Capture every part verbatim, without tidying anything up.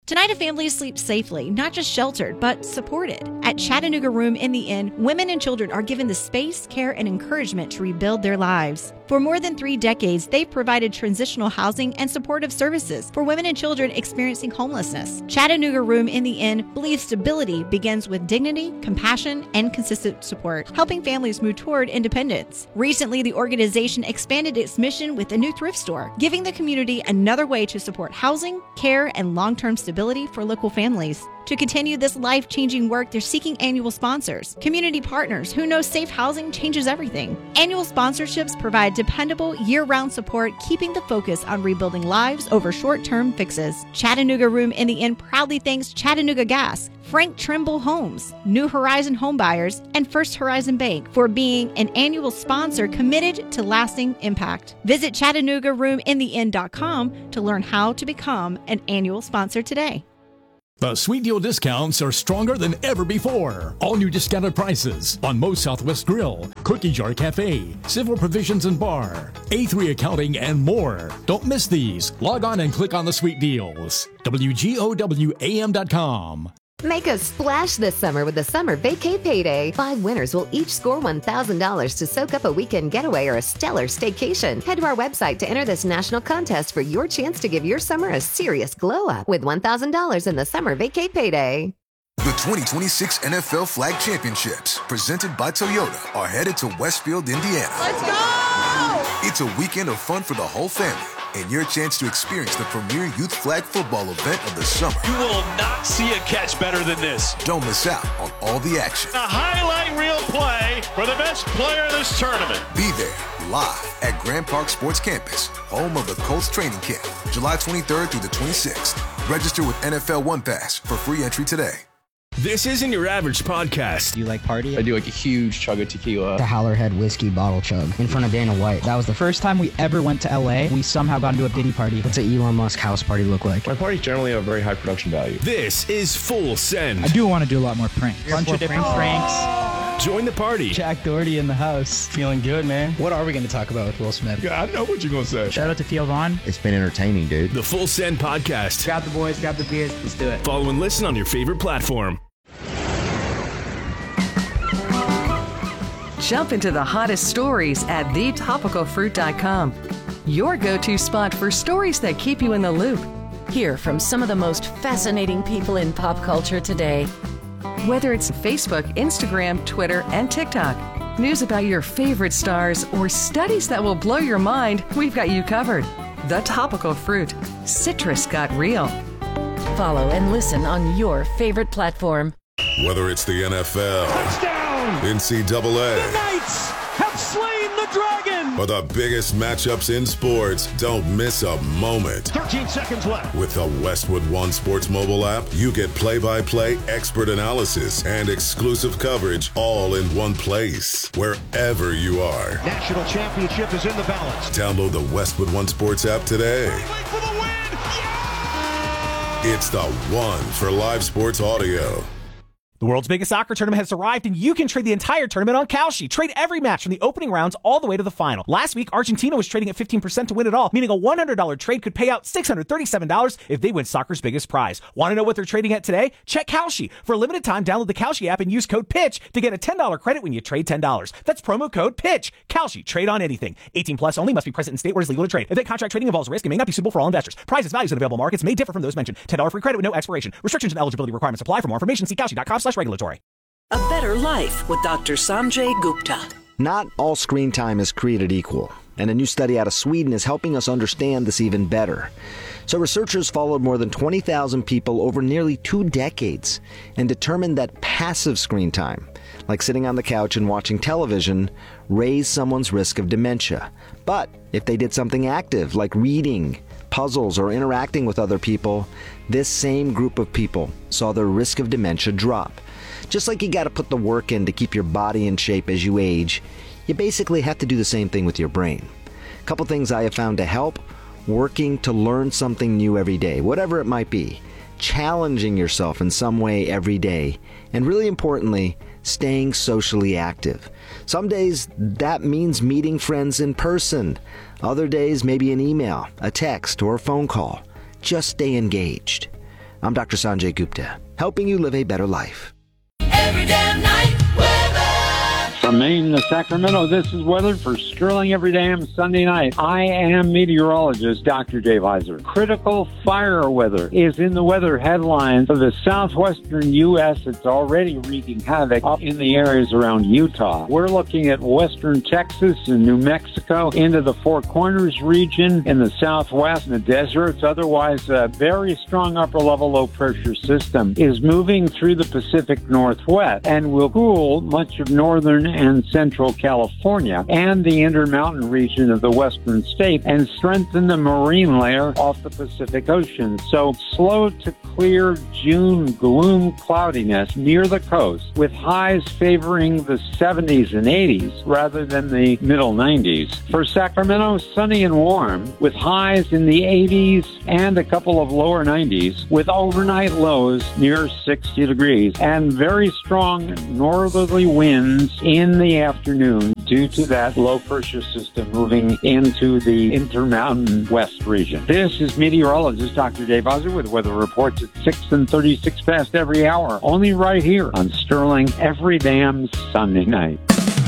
Tonight, a family sleeps safely, not just sheltered, but supported. At Chattanooga Room in the Inn, women and children are given the space, care, and encouragement to rebuild their lives. For more than three decades, they've provided transitional housing and supportive services for women and children experiencing homelessness. Chattanooga Room in the Inn believes stability begins with dignity, compassion, and consistent support, helping families move toward independence. Recently, the organization expanded its mission with a new thrift store, giving the community another way to support housing, care, and long-term stability for local families. To continue this life-changing work, they're seeking annual sponsors, community partners who know safe housing changes everything. Annual sponsorships provide dependable, year-round support, keeping the focus on rebuilding lives over short-term fixes. Chattanooga Room in the Inn proudly thanks Chattanooga Gas, Frank Trimble Homes, New Horizon Homebuyers, and First Horizon Bank for being an annual sponsor committed to lasting impact. Visit Chattanooga Room in the Inn dot com to learn how to become an annual sponsor today. The Sweet Deal discounts are stronger than ever before. All new discounted prices on Moe's Southwest Grill, Cookie Jar Cafe, Civil Provisions and Bar, A three Accounting, and more. Don't miss these. Log on and click on the Sweet Deals. W G O W A M dot com. Make a splash this summer with the Summer Vacay Payday. Five winners will each score one thousand dollars to soak up a weekend getaway or a stellar staycation. Head to our website to enter this national contest for your chance to give your summer a serious glow up with one thousand dollars in the Summer Vacay Payday. The twenty twenty-six N F L Flag Championships, presented by Toyota, are headed to Westfield, Indiana. Let's go! It's a weekend of fun for the whole family, and your chance to experience the premier youth flag football event of the summer. You will not see a catch better than this. Don't miss out on all the action. A highlight reel play for the best player in this tournament. Be there live at Grand Park Sports Campus, home of the Colts training camp, July twenty-third through the twenty-sixth. Register with N F L One Pass for free entry today. This isn't your average podcast. Do you like party? I do like a huge chug of tequila. The Howlerhead whiskey bottle chug in front of Dana White. That was the first time we ever went to L A. We somehow got into a Diddy party. What's an Elon Musk house party look like? My parties generally have a very high production value. This is Full Send. I do want to do a lot more pranks. A bunch of different pranks. pranks. Join the party. Jack Doherty in the house. Feeling good, man. What are we going to talk about with Will Smith? Yeah, I know what you're going to say. Shout out to Theo Vaughn. It's been entertaining, dude. The Full Send podcast. Grab the boys, grab the beers. Let's do it. Follow and listen on your favorite platform. Jump into the hottest stories at the topical fruit dot com. Your go-to spot for stories that keep you in the loop. Hear from some of the most fascinating people in pop culture today. Whether it's Facebook, Instagram, Twitter, and TikTok, news about your favorite stars, or studies that will blow your mind, we've got you covered. The Topical Fruit. Citrus got real. Follow and listen on your favorite platform. Whether it's the N F L, touchdown, N C double A, the Knights have slain the dragon, or the biggest matchups in sports, don't miss a moment. thirteen seconds left. With the Westwood One Sports mobile app, you get play-by-play expert analysis and exclusive coverage all in one place, wherever you are. National championship is in the balance. Download the Westwood One Sports app today. For the win. Yeah! It's the one for live sports audio. The world's biggest soccer tournament has arrived, and you can trade the entire tournament on Kalshi. Trade every match from the opening rounds all the way to the final. Last week, Argentina was trading at fifteen percent to win it all, meaning a one hundred dollars trade could pay out six hundred thirty-seven dollars if they win soccer's biggest prize. Want to know what they're trading at today? Check Kalshi. For a limited time, download the Kalshi app and use code PITCH to get a ten dollars credit when you trade ten dollars. That's promo code PITCH. Kalshi. Trade on anything. eighteen plus only. Must be present in state where it's legal to trade. If that contract trading involves risk, it may not be suitable for all investors. Prices, values, and available markets may differ from those mentioned. ten dollars free credit with no expiration. Restrictions and eligibility requirements apply. For more information, see kalshi dot com slash regulatory. A better life with Doctor Sanjay Gupta. Not all screen time is created equal, and a new study out of Sweden is helping us understand this even better. So researchers followed more than twenty thousand people over nearly two decades and determined that passive screen time, like sitting on the couch and watching television, raised someone's risk of dementia. But if they did something active, like reading, puzzles, or interacting with other people, this same group of people saw their risk of dementia drop. Just like you got to put the work in to keep your body in shape as you age, you basically have to do the same thing with your brain. A couple things I have found to help: working to learn something new every day, whatever it might be, challenging yourself in some way every day, and really importantly, staying socially active. Some days that means meeting friends in person. Other days maybe an email, a text, or a phone call. Just stay engaged. I'm Doctor Sanjay Gupta, helping you live a better life. Every damn night weather. From Maine to Sacramento, this is weather for Sterling every damn Sunday night. I am meteorologist Doctor Dave Heiser. Critical fire weather is in the weather headlines of the southwestern U S. It's already wreaking havoc up in the areas around Utah. We're looking at western Texas and New Mexico into the Four Corners region in the southwest and the deserts. Otherwise, a very strong upper-level low-pressure system is moving through the Pacific Northwest and will cool much of northern and central California and the Intermountain region of the western state and strengthen the marine layer off the Pacific Ocean. So slow to clear June gloom cloudiness near the coast with highs favoring the seventies and eighties rather than the middle nineties. For Sacramento, sunny and warm with highs in the eighties and a couple of lower nineties with overnight lows near sixty degrees and very strong northerly winds in the afternoon due to that low pressure system moving into the Intermountain West region. This is meteorologist Doctor Dave Heiser with weather reports at six and thirty-six past every hour, only right here on Sterling every damn Sunday night.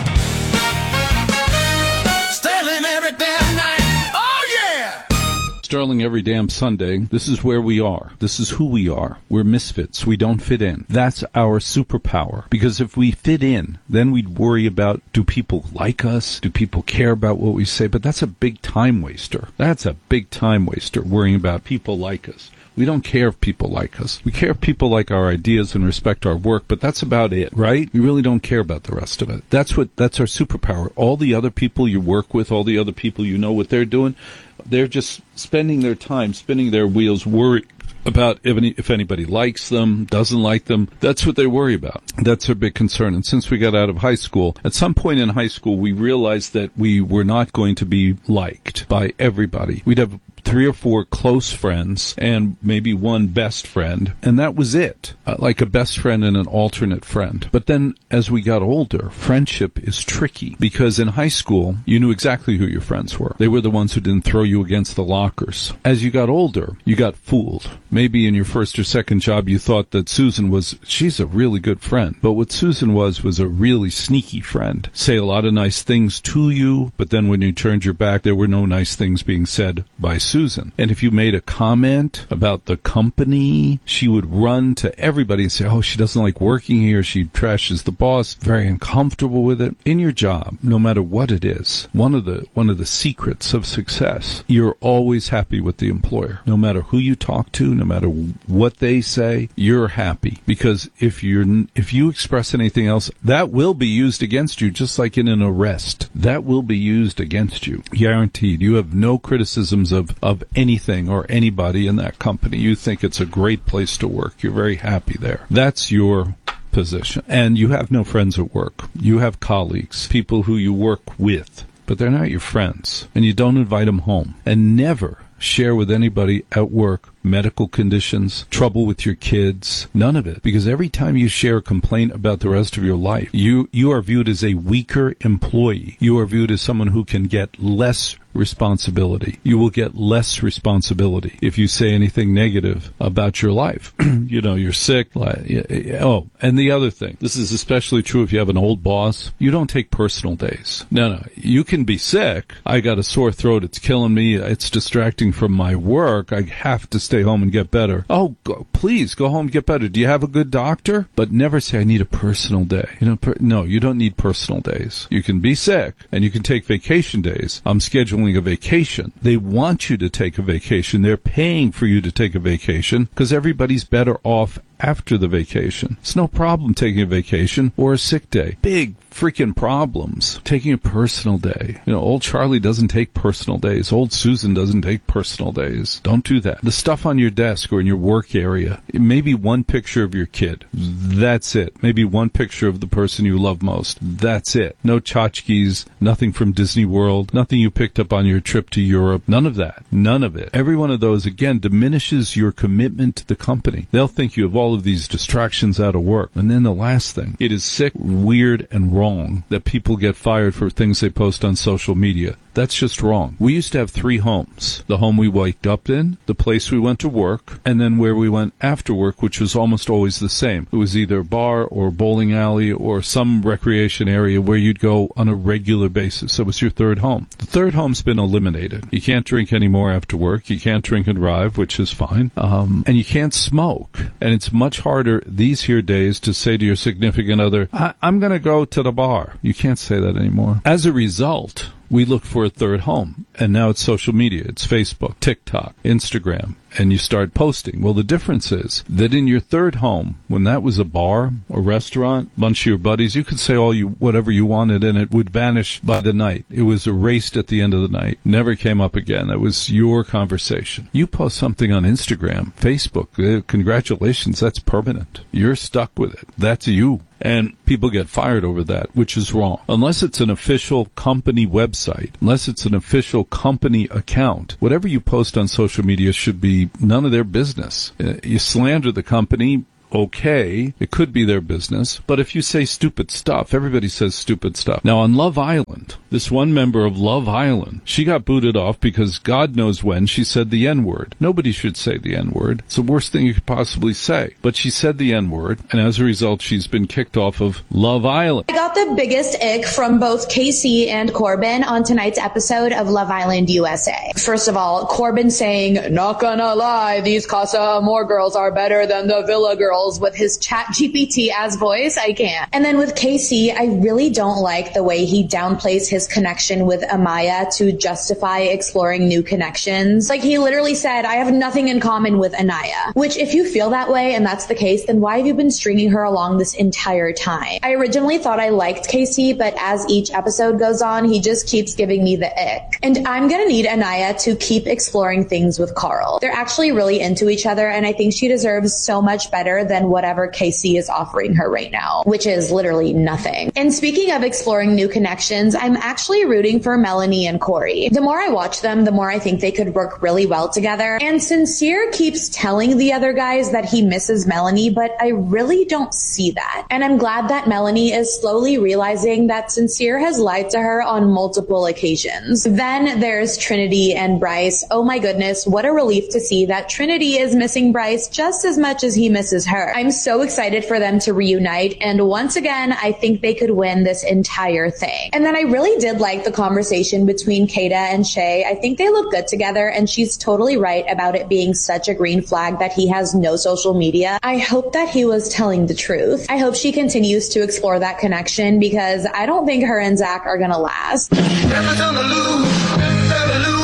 Sterling every damn night. Oh, yeah! Sterling every damn Sunday. This is where we are. This is who we are. We're misfits. We don't fit in. That's our superpower. Because if we fit in, then we'd worry about, do people like us? Do people care about what we say? But that's a big time waster. That's a big time waster, worrying about people like us. We don't care if people like us. We care if people like our ideas and respect our work, but that's about it, right? We really don't care about the rest of it. That's what, that's our superpower. All the other people you work with, all the other people you know what they're doing, they're just spending their time, spinning their wheels, worried about if, any, if anybody likes them, doesn't like them. That's what they worry about. That's their big concern. And since we got out of high school, at some point in high school, we realized that we were not going to be liked by everybody. We'd have three or four close friends and maybe one best friend, and that was it, uh, like a best friend and an alternate friend. But then as we got older, friendship is tricky because in high school, you knew exactly who your friends were. They were the ones who didn't throw you against the lockers. As you got older, you got fooled. Maybe in your first or second job, you thought that Susan was, she's a really good friend. But what Susan was, was a really sneaky friend. Say a lot of nice things to you, but then when you turned your back, there were no nice things being said by Susan. And if you made a comment about the company, she would run to everybody and say, oh, she doesn't like working here. She trashes the boss. Very uncomfortable with it. In your job, no matter what it is, one of the one of the secrets of success, you're always happy with the employer. No matter who you talk to, no matter what they say, you're happy. Because if you're if you express anything else, that will be used against you, just like in an arrest. That will be used against you. Guaranteed. You have no criticisms of of anything or anybody in that company. You think it's a great place to work. You're very happy there. That's your position. And you have no friends at work. You have colleagues, people who you work with, but they're not your friends. And you don't invite them home. And never share with anybody at work medical conditions, trouble with your kids, none of it. Because every time you share a complaint about the rest of your life, you, you are viewed as a weaker employee. You are viewed as someone who can get less responsibility. You will get less responsibility if you say anything negative about your life. You know, you're sick. Oh, and the other thing, this is especially true if you have an old boss. You don't take personal days. No, no. You can be sick. I got a sore throat. It's killing me. It's distracting from my work. I have to stay home and get better. Oh, go, please go home and get better. Do you have a good doctor? But never say, I need a personal day. You know, per- no, you don't need personal days. You can be sick and you can take vacation days. I'm scheduling a vacation. They want you to take a vacation. They're paying for you to take a vacation because everybody's better off after the vacation. It's no problem taking a vacation or a sick day. Big freaking problems. Taking a personal day. You know, old Charlie doesn't take personal days. Old Susan doesn't take personal days. Don't do that. The stuff on your desk or in your work area, maybe one picture of your kid. That's it. Maybe one picture of the person you love most. That's it. No tchotchkes, nothing from Disney World, nothing you picked up on your trip to Europe. None of that. None of it. Every one of those, again, diminishes your commitment to the company. They'll think you have all all of these distractions out of work. And then the last thing, it is sick, weird, and wrong that people get fired for things they post on social media. That's just wrong. We used to have three homes. The home we waked up in, the place we went to work, and then where we went after work, which was almost always the same. It was either a bar or bowling alley or some recreation area where you'd go on a regular basis. That was your third home. The third home's been eliminated. You can't drink anymore after work. You can't drink and drive, which is fine. Um, and you can't smoke. And it's much harder these here days to say to your significant other, I- I'm going to go to the bar. You can't say that anymore. As a result, we look for a third home, and now it's social media. It's Facebook, TikTok, Instagram, and you start posting. Well, the difference is that in your third home, when that was a bar, a restaurant, bunch of your buddies, you could say all you whatever you wanted, and it would vanish by the night. It was erased at the end of the night. Never came up again. That was your conversation. You post something on Instagram, Facebook, uh, congratulations, that's permanent. You're stuck with it. That's you. And people get fired over that, which is wrong. Unless it's an official company website, unless it's an official company account, whatever you post on social media should be none of their business. Uh, you slander the company, okay, it could be their business, but if you say stupid stuff, everybody says stupid stuff. Now, on Love Island, this one member of Love Island, she got booted off because God knows when she said the N-word. Nobody should say the N-word. It's the worst thing you could possibly say. But she said the N-word, and as a result, she's been kicked off of Love Island. I got the biggest ick from both K C and Corbin on tonight's episode of Love Island U S A. First of all, Corbin saying, not gonna lie, these Casa Amor girls are better than the Villa girls, with his Chat G P T as voice. I can't. And then with K C, I really don't like the way he downplays his connection with Amaya to justify exploring new connections. Like, he literally said, I have nothing in common with Anaya. Which, if you feel that way and that's the case, then why have you been stringing her along this entire time? I originally thought I liked K C, but as each episode goes on, he just keeps giving me the ick. And I'm gonna need Anaya to keep exploring things with Carl. They're actually really into each other, and I think she deserves so much better than whatever K C is offering her right now, which is literally nothing. And speaking of exploring new connections, I'm actually rooting for Melanie and Corey. The more I watch them, the more I think they could work really well together. And Sincere keeps telling the other guys that he misses Melanie, but I really don't see that. And I'm glad that Melanie is slowly realizing that Sincere has lied to her on multiple occasions. Then there's Trinity and Bryce. Oh my goodness, what a relief to see that Trinity is missing Bryce just as much as he misses her. I'm so excited for them to reunite, and once again, I think they could win this entire thing. And then I really did like the conversation between Kata and Shay. I think they look good together, and she's totally right about it being such a green flag that he has no social media. I hope that he was telling the truth. I hope she continues to explore that connection, because I don't think her and Zach are gonna last. Never gonna lose, never lose.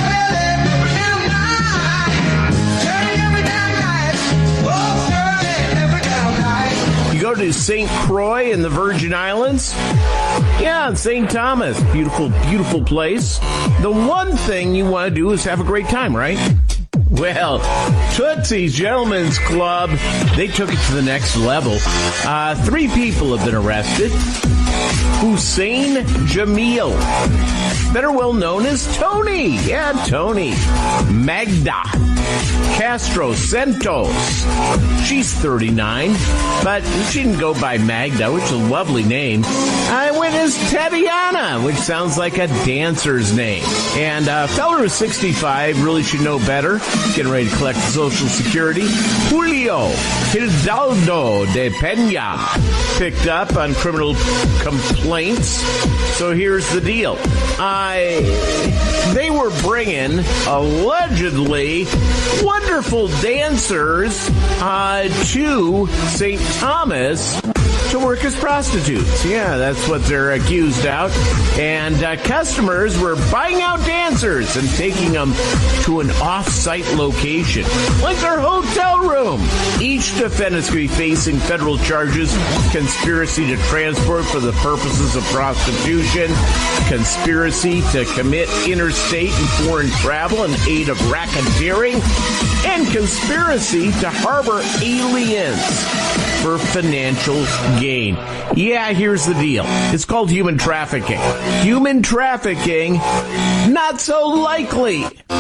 Go to Saint Croix in the Virgin Islands. Yeah, Saint Thomas. Beautiful, beautiful place. The one thing you want to do is have a great time, right? Well, Tootsie's Gentlemen's Club, they took it to the next level. Uh, three people have been arrested. Hussein Jamil, better well known as Tony. Yeah, Tony. Magda Castro Santos. She's thirty-nine, but she didn't go by Magda, which is a lovely name. I went as Tatiana, which sounds like a dancer's name. And a fella who's sixty-five really should know better. Getting ready to collect Social Security. Julio Hidalgo de Pena, picked up on criminal complaints. So here's the deal. I, they were bringing, allegedly, wonderful dancers uh, to Saint Thomas to work as prostitutes. Yeah, that's what they're accused of. And uh, customers were buying out dancers and taking them to an off-site location, like their hotel room. Each defendant's going to be facing federal charges: conspiracy to transport for the purposes of prostitution, conspiracy to commit interstate and foreign travel in aid of racketeering, and conspiracy to harbor aliens for financial gain. Yeah, here's the deal. It's called human trafficking. Human trafficking, not so likely.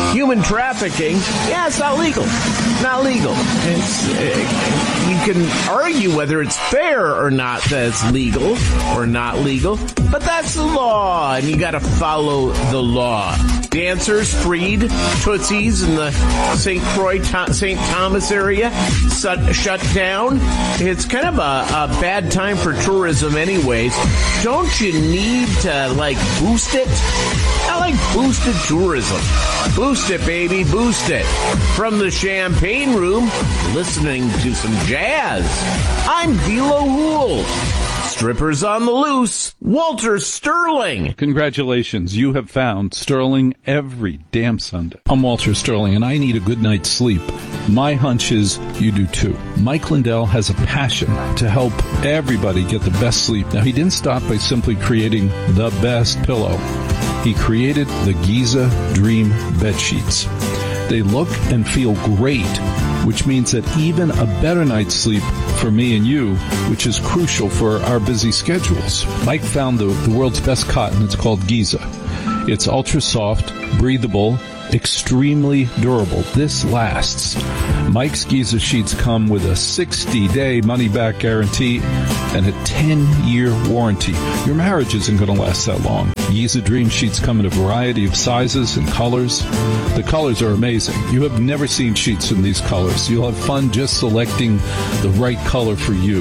human trafficking, yeah, it's not legal. Not legal. It's, uh, you can argue whether it's fair or not that it's legal or not legal, but that's the law, and you got to follow the law. Dancers freed, Tootsies in the Saint Croix, Saint Thomas area shut, shut down. It's kind of a, a bad time for tourism anyways. Don't you need to, like, boost it? I like boosted tourism. Boost it, baby, boost it. From the Champagne Room, listening to some jazz. I'm Velo Hool. Strippers on the loose, Walter Sterling. Congratulations, you have found Sterling every damn Sunday. I'm Walter Sterling, and I need a good night's sleep. My hunch is you do too. Mike Lindell has a passion to help everybody get the best sleep. Now, he didn't stop by simply creating the best pillow. He created the Giza Dream Bed Sheets. They look and feel great, which means that even a better night's sleep for me and you, which is crucial for our busy schedules. Mike found the, the world's best cotton. It's called Giza. It's ultra soft, breathable, extremely durable. This lasts. Mike's Giza sheets come with a sixty-day money-back guarantee and a ten-year warranty. Your marriage isn't going to last that long. Giza Dream Sheets come in a variety of sizes and colors. The colors are amazing. You have never seen sheets in these colors. You'll have fun just selecting the right color for you.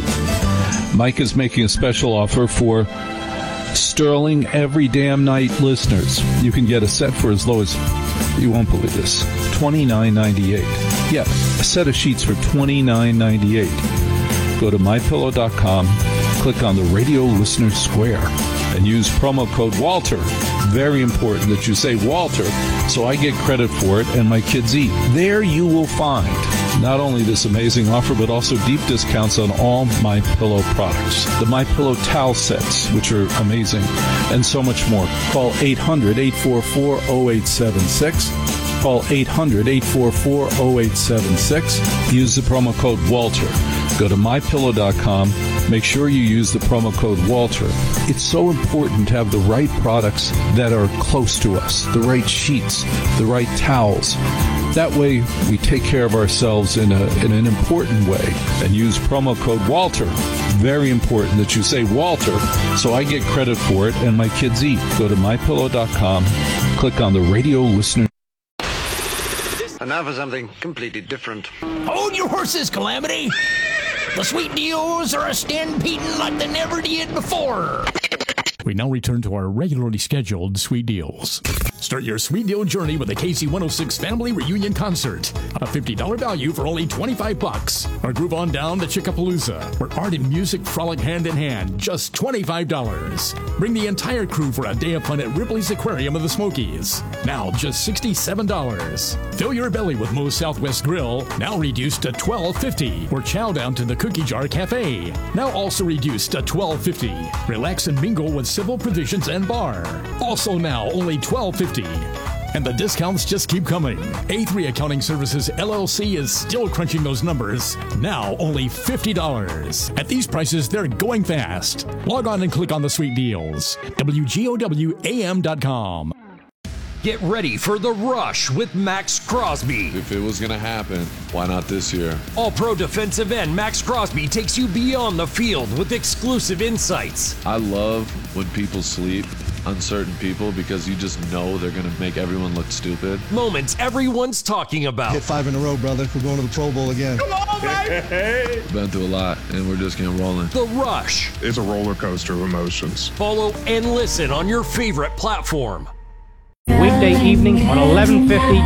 Mike is making a special offer for Sterling Every Damn Night listeners. You can get a set for as low as, you won't believe this, twenty-nine ninety-eight. Yeah, a set of sheets for twenty-nine ninety-eight. Go to my pillow dot com, click on the Radio Listener Square, and use promo code Walter. Very important that you say Walter, so I get credit for it and my kids eat. There you will find not only this amazing offer, but also deep discounts on all MyPillow products. The MyPillow towel sets, which are amazing, and so much more. Call eight hundred, eight four four, zero eight seven six. Call eight hundred, eight four four, zero eight seven six. Use the promo code Walter. Go to my pillow dot com. Make sure you use the promo code Walter. It's so important to have the right products that are close to us, the right sheets, the right towels. That way, we take care of ourselves in, a, in an important way and use promo code Walter. Very important that you say Walter, so I get credit for it and my kids eat. Go to my pillow dot com, click on the Radio Listener. And now for something completely different. Hold your horses, Calamity! The sweet deals are a stampeding like they never did before. We now return to our regularly scheduled Sweet Deals. Start your Sweet Deal journey with the K C one oh six Family Reunion Concert. A fifty dollars value for only twenty-five bucks. Or groove on down to Chickapalooza, where art and music frolic hand in hand, just twenty-five dollars. Bring the entire crew for a day of fun at Ripley's Aquarium of the Smokies. Now just sixty-seven dollars. Fill your belly with Moe's Southwest Grill, now reduced to twelve fifty. Or chow down to the Cookie Jar Cafe, now also reduced to twelve fifty. Relax and mingle with Civil Provisions and Bar, also now only twelve fifty. And the discounts just keep coming. A three Accounting Services L L C is still crunching those numbers. Now only fifty dollars. At these prices, they're going fast. Log on and click on the sweet deals. W G O W A M dot com. Get ready for The Rush with Max Crosby. If it was going to happen, why not this year? All-pro defensive end Max Crosby takes you beyond the field with exclusive insights. I love when people sleep, uncertain people, because you just know they're going to make everyone look stupid. Moments everyone's talking about. Hit five in a row, brother. We're going to the Pro Bowl again. Come on, baby! Been through a lot, and we're just getting rolling. The Rush. It's a roller coaster of emotions. Follow and listen on your favorite platform. Weekday evening on eleven fifty